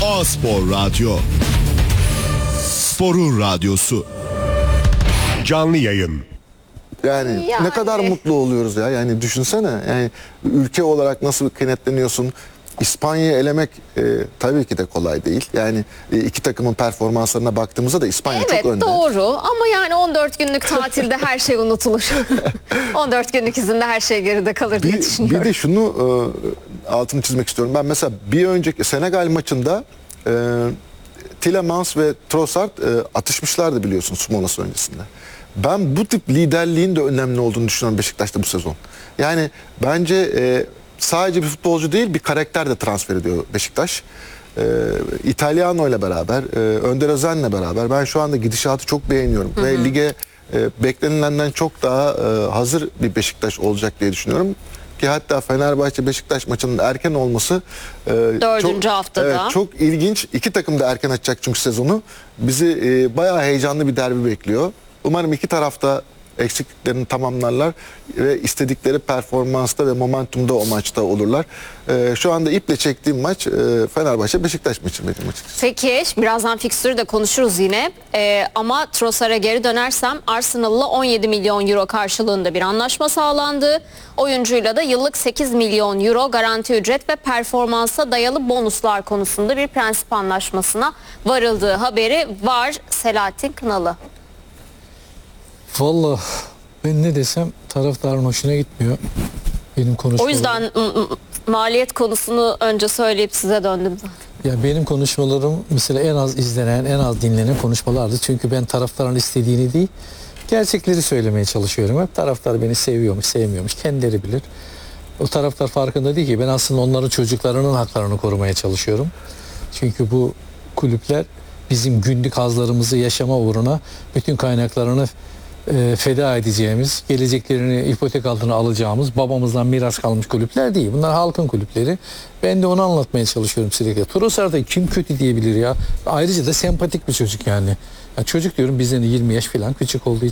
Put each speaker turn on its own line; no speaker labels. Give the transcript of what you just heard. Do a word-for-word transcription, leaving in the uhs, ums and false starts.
A-Spor Radyo. Sporun radyosu. Canlı yayın.
Yani,
Yani.
ne kadar mutlu oluyoruz ya. Yani düşünsene. Yani ülke olarak nasıl kenetleniyorsun? İspanya'yı elemek e, tabii ki de kolay değil. Yani e, iki takımın performanslarına baktığımızda da İspanya
Evet,
çok önde.
doğru ama yani on dört günlük tatilde her şey unutulur. on dört günlük izinde her şey geride kalır diye
Bir,
düşünüyorum.
bir de şunu e, altını çizmek istiyorum. Ben mesela bir önceki Senegal maçında e, Tielemans ve Trossard e, atışmışlardı biliyorsun su molası öncesinde. Ben bu tip liderliğin de önemli olduğunu düşünüyorum Beşiktaş'ta bu sezon. Yani bence e, sadece bir futbolcu değil bir karakter de transfer ediyor Beşiktaş. E, İtalyano ile beraber, e, Önder Özen'le beraber ben şu anda gidişatı çok beğeniyorum. Hı hı. Ve lige e, beklenilenden çok daha e, hazır bir Beşiktaş olacak diye düşünüyorum. Ki hatta Fenerbahçe Beşiktaş maçının erken olması e,
Dördüncü
çok,
haftada.
Evet, çok ilginç. İki takım da erken açacak çünkü sezonu. Bizi e, bayağı heyecanlı bir derbi bekliyor. Umarım iki tarafta eksikliklerini tamamlarlar ve istedikleri performansta ve momentumda o maçta olurlar. Ee, şu anda iple çektiğim maç e, Fenerbahçe Beşiktaş maçı benim açıkçası.
Peki birazdan fikstürü de konuşuruz yine ee, ama Trossard'a geri dönersem Arsenal'la on yedi milyon euro karşılığında bir anlaşma sağlandı. Oyuncuyla da yıllık sekiz milyon euro garanti ücret ve performansa dayalı bonuslar konusunda bir prensip anlaşmasına varıldığı haberi var. Selahattin Kınalı.
Vallahi ben ne desem taraftarın hoşuna gitmiyor. Benim konuşmalarım.
O yüzden m- m- maliyet konusunu önce söyleyip size döndüm zaten.
Ya benim konuşmalarım mesela en az izlenen, en az dinlenen konuşmalardı. Çünkü ben taraftarın istediğini değil, gerçekleri söylemeye çalışıyorum. Hep taraftar beni seviyormuş, sevmiyormuş. Kendileri bilir. O taraftar farkında değil ki ben aslında onların çocuklarının haklarını korumaya çalışıyorum. Çünkü bu kulüpler bizim günlük hazlarımızı yaşama uğruna bütün kaynaklarını e, feda edeceğimiz, geleceklerini ipotek altına alacağımız, babamızdan miras kalmış kulüpler değil. Bunlar halkın kulüpleri. Ben de onu anlatmaya çalışıyorum sürekli. Trossard'da kim kötü diyebilir ya? Ayrıca da sempatik bir çocuk yani. Ya çocuk diyorum bizden yirmi yaş falan küçük olduğu